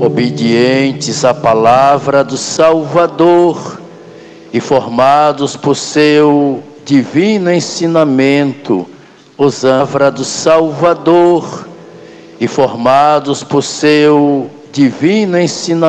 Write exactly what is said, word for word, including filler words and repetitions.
obedientes à palavra do Salvador e formados por seu divino ensinamento, palavra do Salvador e formados por seu divino ensinamento,